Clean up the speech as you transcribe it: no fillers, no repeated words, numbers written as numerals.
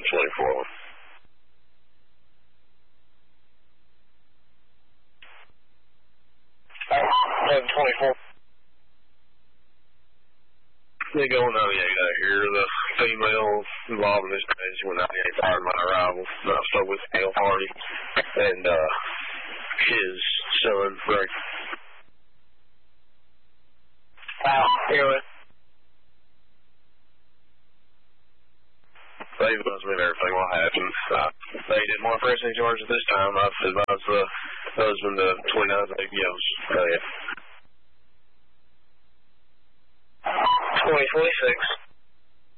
1124. 1124. They go 98 out here. The female involved in this case when 98 fired my arrival. I spoke with Hale Hardy and his son, Greg. Hear it. They advised me of everything what happened. They didn't want to press any charges this time. I've advised the husband to 29 APOs. 2026.